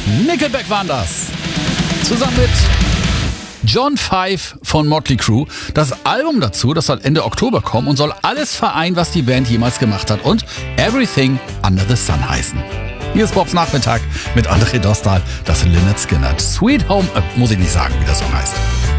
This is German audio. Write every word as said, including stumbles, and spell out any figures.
Nickelback waren das. Zusammen mit John Five von Motley Crue. Das Album dazu, das soll Ende Oktober kommen und soll alles vereinen, was die Band jemals gemacht hat und Everything Under the Sun heißen. Hier ist Bobs Nachmittag mit André Dostal, das Lynyrd Skynyrd. Sweet Home, äh, muss ich nicht sagen, wie der Song heißt.